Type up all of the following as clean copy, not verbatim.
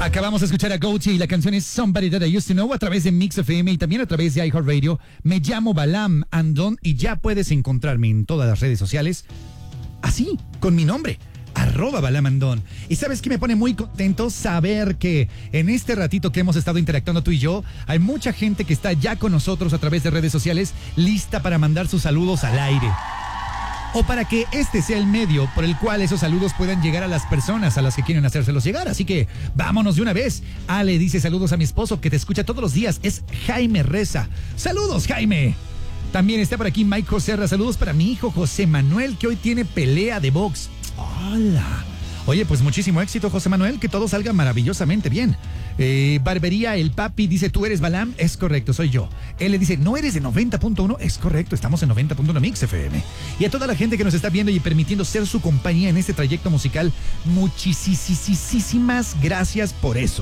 Acabamos de escuchar a Gotye y la canción es Somebody That I Used to Know a través de Mix FM y también a través de iHeartRadio. Me llamo Balam Andón y ya puedes encontrarme en todas las redes sociales así, con mi nombre, @BalamAndón. Y sabes que me pone muy contento saber que en este ratito que hemos estado interactuando tú y yo, hay mucha gente que está ya con nosotros a través de redes sociales, lista para mandar sus saludos al aire. O para que este sea el medio por el cual esos saludos puedan llegar a las personas a las que quieren hacérselos llegar. Así que vámonos de una vez. Ale dice saludos a mi esposo que te escucha todos los días. Es Jaime Reza. ¡Saludos, Jaime! También está por aquí Mike Joserra. Saludos para mi hijo José Manuel, que hoy tiene pelea de box. ¡Hola! Oye, pues muchísimo éxito, José Manuel, que todo salga maravillosamente bien. Barbería El Papi dice, ¿tú eres Balam? Es correcto, soy yo. Él le dice, ¿no eres de 90.1? Es correcto, estamos en 90.1 Mix FM. Y a toda la gente que nos está viendo y permitiendo ser su compañía en este trayecto musical, muchísimas gracias por eso.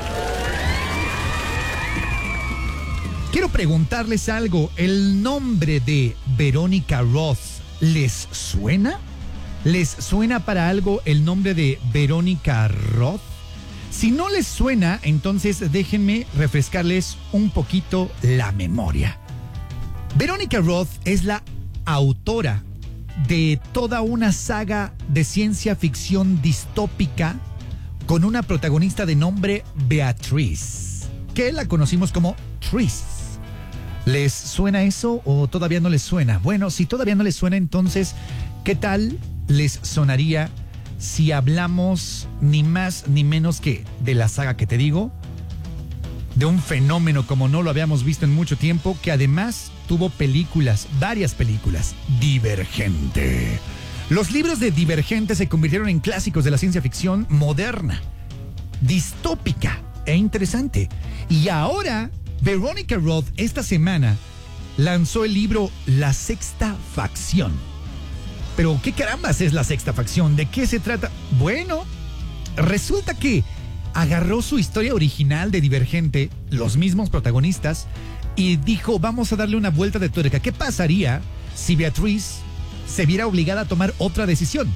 Quiero preguntarles algo. ¿El nombre de Verónica Roth les suena? ¿Les suena para algo el nombre de Verónica Roth? Si no les suena, entonces déjenme refrescarles un poquito la memoria. Verónica Roth es la autora de toda una saga de ciencia ficción distópica con una protagonista de nombre Beatriz, que la conocimos como Tris. ¿Les suena eso o todavía no les suena? Bueno, si todavía no les suena, entonces, ¿qué tal les sonaría si hablamos ni más ni menos que de la saga que te digo? De un fenómeno como no lo habíamos visto en mucho tiempo, que además tuvo películas, varias películas. Divergente. Los libros de Divergente se convirtieron en clásicos de la ciencia ficción moderna, distópica e interesante. Y ahora, Verónica Roth esta semana lanzó el libro La Sexta Facción. Pero, ¿qué carambas es la sexta facción? ¿De qué se trata? Bueno, resulta que agarró su historia original de Divergente, los mismos protagonistas, y dijo, vamos a darle una vuelta de tuerca. ¿Qué pasaría si Beatriz se viera obligada a tomar otra decisión?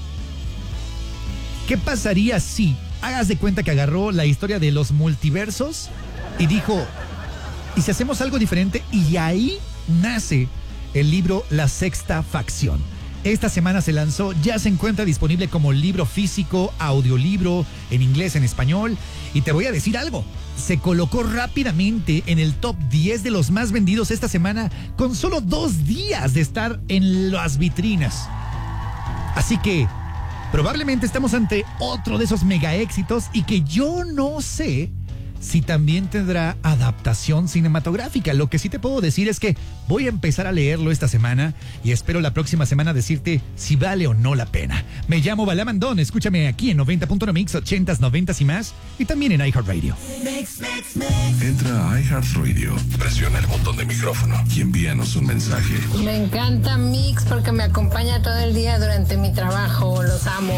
¿Qué pasaría si, hagas de cuenta que agarró la historia de los multiversos y dijo, ¿y si hacemos algo diferente? Y ahí nace el libro La Sexta Facción. Esta semana se lanzó, ya se encuentra disponible como libro físico, audiolibro, en inglés, en español. Y te voy a decir algo, se colocó rápidamente en el top 10 de los más vendidos esta semana con solo 2 días de estar en las vitrinas. Así que probablemente estamos ante otro de esos mega éxitos y que yo no sé si también tendrá adaptación cinematográfica. Lo que sí te puedo decir es que voy a empezar a leerlo esta semana y espero la próxima semana decirte si vale o no la pena. Me llamo Balam Andón, escúchame aquí en 90.1 Mix, 80s, 90s y más, y también en iHeartRadio. Entra a iHeartRadio, presiona el botón de micrófono y envíanos un mensaje. Me encanta Mix porque me acompaña todo el día durante mi trabajo, los amo.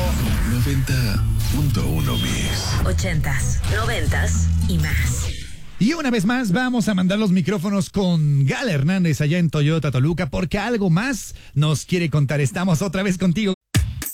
90.1 Mix. 80s, 90s y más. Y una vez más vamos a mandar los micrófonos con Gala Hernández allá en Toyota Toluca porque algo más nos quiere contar. Estamos otra vez contigo.